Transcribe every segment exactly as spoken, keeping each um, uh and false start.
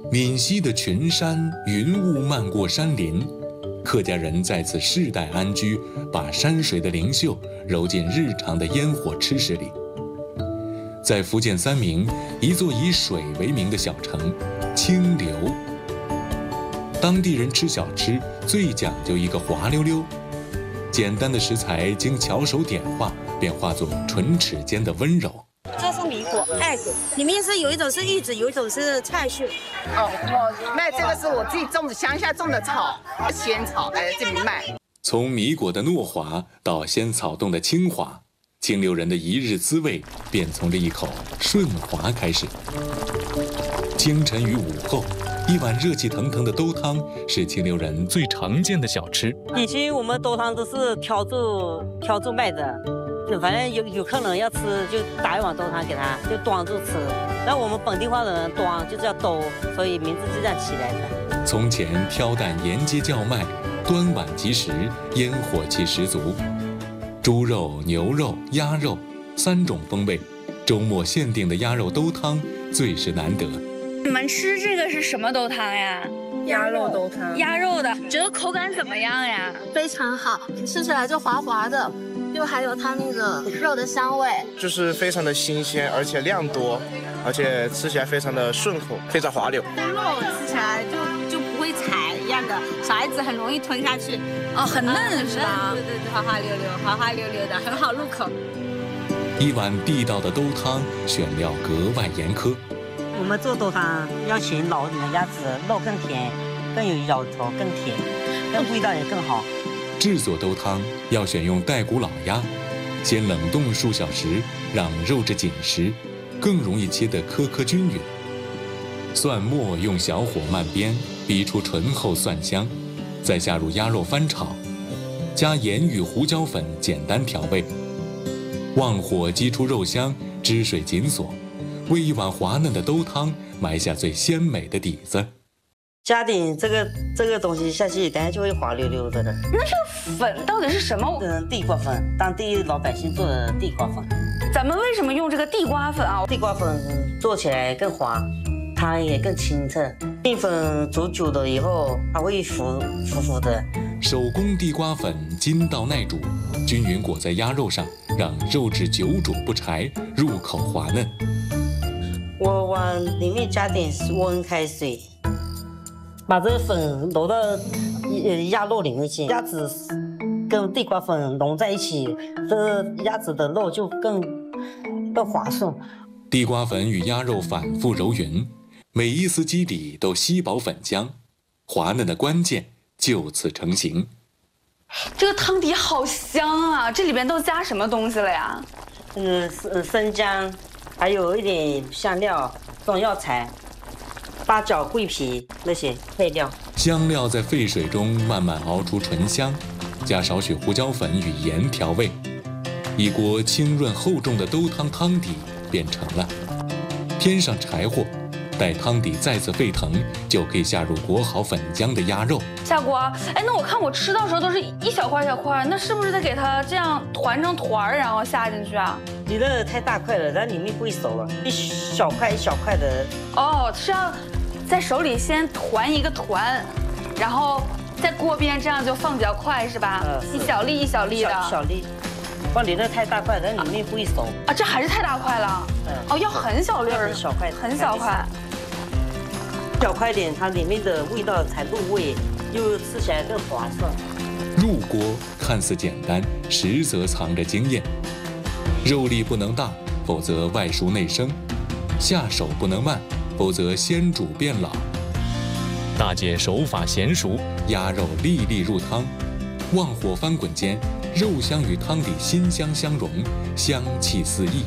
闽西的群山云雾漫过山林，客家人在此世代安居，把山水的灵秀揉进日常的烟火吃食里。在福建三明，一座以水为名的小城清流，当地人吃小吃最讲究一个滑溜溜，简单的食材经巧手点化，便化作唇齿间的温柔。 这是米果、艾果，里面是有一种是玉子，有一种是菜树。 哦，我卖这个是我自己种的，乡下种的草，仙草来这里卖。 从米果的糯滑到仙草冻的清滑，清流人的一日滋味便从这一口顺滑开始。清晨与午后，一碗热气腾腾的兜汤是清流人最常见的小吃。 以前我们兜汤都是挑住挑住卖的。反正有有客人要吃，就打一碗兜汤给他，就端着吃。然后我们本地话的人端就叫兜，所以名字就这样起来的。 从前挑担沿街叫卖，端碗即食，烟火气十足。猪肉、牛肉、鸭肉三种风味，周末限定的鸭肉兜汤最是难得。 你们吃这个是什么兜汤呀？ 鸭肉兜汤。 鸭肉的，觉得口感怎么样呀？ 非常好，吃起来就滑滑的。就还有它那个肉的香味， 就是非常的新鲜，而且量多，而且吃起来非常的顺口，非常滑溜。 肉吃起来就就不会踩一样的，小孩子很容易吞下去。 哦，很嫩是吧？ 对对对，滑滑溜溜，滑滑溜溜的，很好入口。 一碗地道的兜汤，选料格外严苛。 我们做兜汤要选老一点的鸭子，肉更甜，更有咬头，更甜，更味道也更好。 制作兜汤要选用带骨老鸭，先冷冻数小时，让肉质紧实，更容易切得颗颗均匀。蒜末用小火慢煸，逼出醇厚蒜香，再下入鸭肉翻炒，加盐与胡椒粉简单调味，旺火激出肉香，汁水紧锁，为一碗滑嫩的兜汤埋下最鲜美的底子。 加点这个这个东西下去，等下就会滑溜溜的了。 那这粉到底是什么？ 嗯，地瓜粉，当地老百姓做的地瓜粉。 咱们为什么用这个地瓜粉啊？ 地瓜粉做起来更滑，汤也更清澈。面粉煮久了以后，它会浮浮浮的。 手工地瓜粉筋道耐煮，均匀裹在鸭肉上，让肉质久煮不柴，入口滑嫩。 我往里面加点温开水。把这个粉揉到鸭肉里面去，鸭子跟地瓜粉融在一起，这鸭子的肉就更更滑顺。 地瓜粉与鸭肉反复揉匀，每一丝基底都吸饱粉浆，滑嫩的关键就此成型。 这个汤底好香啊！这里边都加什么东西了呀？ 嗯，生姜，还有一点香料、中药材。八角、桂皮那些配料， 香料在沸水中慢慢熬出醇香，加少许胡椒粉与盐调味，一锅清润厚重的兜汤汤底便成了。添上柴火，待汤底再次沸腾，就可以下入裹好粉浆的鸭肉。 下锅，哎，那我看我吃到时候都是一小块小块，那是不是得给它这样团成团儿，然后下进去啊？ 你那太大块了，它里面不会熟了，一小块一小块的。 哦，是要在手里先团一个团，然后在锅边这样就放比较快是吧？ 呃、 一小粒一小粒的。 小, 小粒，哇，你那太大块，它里面不会熟。 啊，这还是太大块了。嗯、哦，要很小粒儿， 小块， 很小块。 小块点，它里面的味道才入味，又吃起来更滑顺。 入锅看似简单，实则藏着经验。肉粒不能大，否则外熟内生；下手不能慢，否则先煮变老。大姐手法娴熟，鸭肉粒粒入汤，旺火翻滚间，肉香与汤底馨香相融，香气四溢。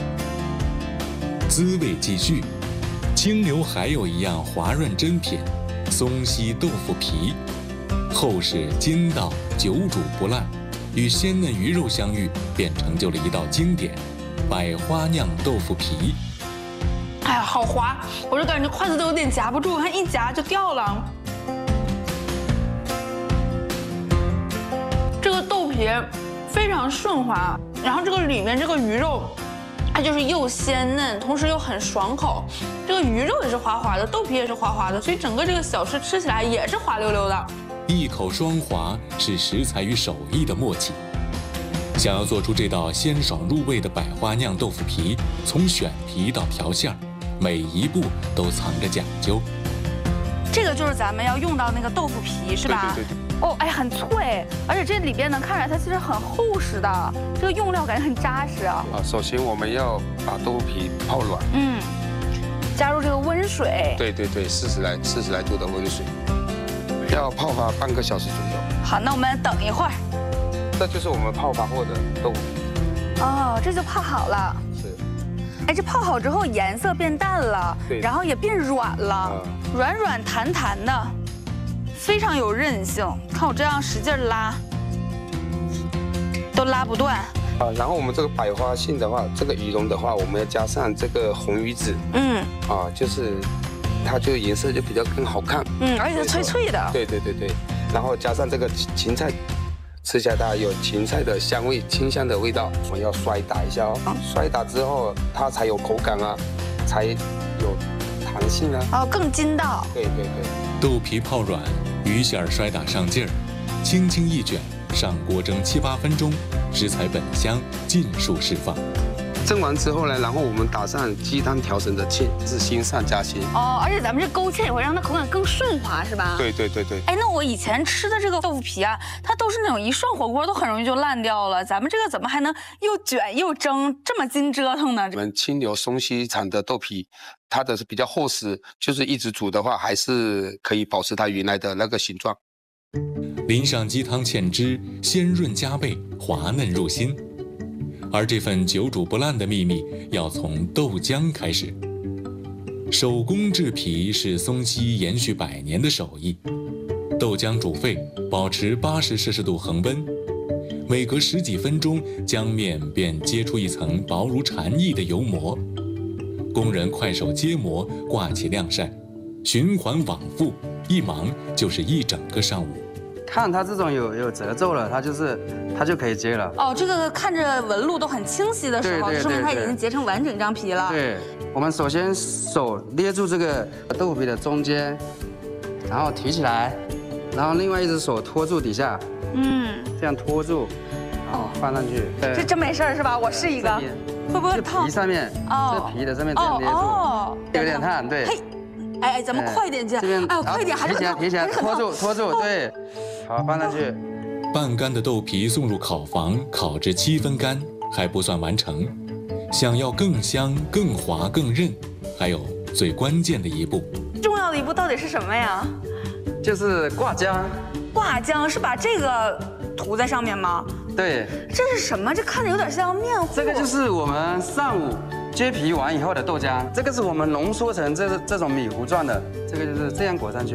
滋味继续，清流还有一样滑润珍品——松溪豆腐皮，厚实筋道，久煮不烂，与鲜嫩鱼肉相遇，便成就了一道经典——百花酿豆腐皮。 哎呀，好滑，我就感觉筷子都有点夹不住，看一夹就掉了。这个豆皮非常顺滑，然后这个里面这个鱼肉， 它就是又鲜嫩，同时又很爽口。这个鱼肉也是滑滑的，豆皮也是滑滑的，所以整个这个小吃吃起来也是滑溜溜的。 一口双滑是食材与手艺的默契。想要做出这道鲜爽入味的百花酿豆腐皮，从选皮到调馅儿，每一步都藏着讲究。 这个就是咱们要用到那个豆腐皮，是吧？ 对对对。 哦，哎，很脆，而且这里边能看出来它其实很厚实的，这个用料感觉很扎实啊。 啊，首先我们要把豆腐皮泡软， 嗯，加入这个温水。 对对对，四十来四十来度的温水，要泡发半个小时左右。 好，那我们等一会儿。 这就是我们泡发后的豆腐皮。 哦，这就泡好了。 是。 哎，这泡好之后颜色变淡了， 对， 然后也变软了，嗯、软软弹弹的。非常有韧性，看我这样使劲拉，都拉不断。 啊，然后我们这个百花杏的话，这个羽绒的话，我们要加上这个红鱼子，嗯，啊，就是它就颜色就比较更好看， 嗯，而且脆脆的。 对对对对，然后加上这个芹菜，吃起来它有芹菜的香味，清香的味道。我们要摔打一下哦，嗯、摔打之后它才有口感啊，才有弹性啊， 哦，更筋道。 对对对， 豆皮泡软。鱼馅儿摔打上劲儿，轻轻一卷，上锅蒸七八分钟，食材本香尽数释放。 蒸完之后呢，然后我们打上鸡汤调成的芡，是新上加新。 哦，而且咱们这勾芡也会让它口感更顺滑，是吧？ 对对对对。 哎，那我以前吃的这个豆腐皮啊，它都是那种一涮火锅都很容易就烂掉了，咱们这个怎么还能又卷又蒸，这么精折腾呢？ 我们清流松溪产的豆皮。它的是比较厚实，就是一直煮的话，还是可以保持它原来的那个形状。 淋上鸡汤芡汁，鲜润加倍，滑嫩入心。而这份久煮不烂的秘密，要从豆浆开始。手工制皮是松溪延续百年的手艺。豆浆煮沸，保持八十摄氏度恒温，每隔十几分钟，浆面便结出一层薄如蝉翼的油膜。工人快手接膜，挂起晾晒，循环往复，一忙就是一整个上午。 看它这种有有褶皱了，它就是它就可以接了。 哦，这个看着纹路都很清晰的时候，说明它已经结成完整张皮了。 对，我们首先手捏住这个豆腐皮的中间，然后提起来，然后另外一只手托住底下，嗯，这样托住，然后放上去。 这真没事是吧？我试一个。会不会烫？ 皮上面，哦，这皮的上面这样捏住，有点烫，对。 嘿，哎，咱们快点去，哎呦，快点，还是提起来，提起来，拖住，拖住，对，好，放上去。 半干的豆皮送入烤房，烤至七分干，还不算完成。想要更香、更滑、更韧，还有最关键的一步。 重要的一步到底是什么呀？ 就是挂浆。 挂浆是把这个涂在上面吗？ 对， 这是什么？这看着有点像面糊。 这个就是我们上午接皮完以后的豆浆，这个是我们浓缩成这这种米糊状的，这个就是这样裹上去。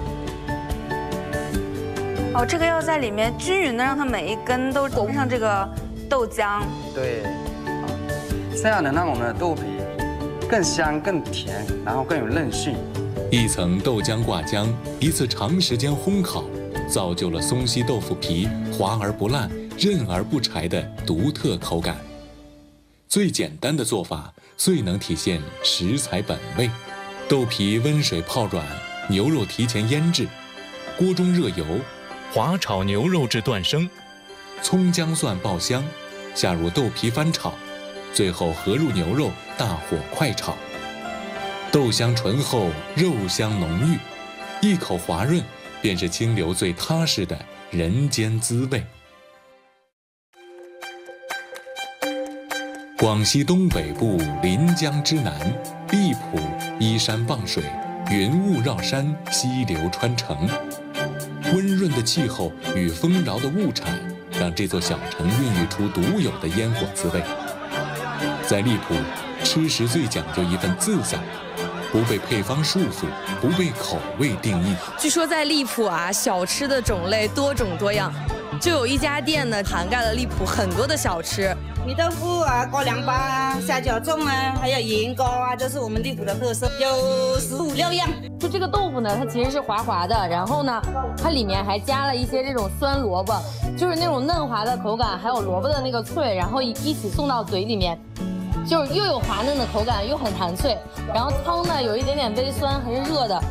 哦，这个要在里面均匀的让它每一根都裹上这个豆浆。 对，这样能让我们的豆皮更香、更甜，然后更有韧性。 一层豆浆挂浆，一次长时间烘烤，造就了松溪豆腐皮滑而不烂、韧而不柴的独特口感。最简单的做法，最能体现食材本味。豆皮温水泡软，牛肉提前腌制，锅中热油，滑炒牛肉至断生，葱姜蒜爆香，下入豆皮翻炒，最后合入牛肉，大火快炒。豆香醇厚，肉香浓郁，一口滑润，便是清流最踏实的人间滋味。广西东北部临江之南，荔浦依山傍水，云雾绕山，溪流穿城。温润的气候与丰饶的物产，让这座小城孕育出独有的烟火滋味。在荔浦，吃食最讲究一份自在，不被配方束缚，不被口味定义。 据说在荔浦啊，小吃的种类多种多样，就有一家店呢，涵盖了荔浦很多的小吃。 米豆腐啊，高粱粑啊，虾饺粽啊，还有盐糕啊，这是我们荔浦的特色，有十五六样。 就这个豆腐呢，它其实是滑滑的，然后呢，它里面还加了一些这种酸萝卜，就是那种嫩滑的口感，还有萝卜的那个脆，然后一起送到嘴里面。 就是又有滑嫩的口感，又很弹脆。然后汤呢有一点点微酸，还是热的，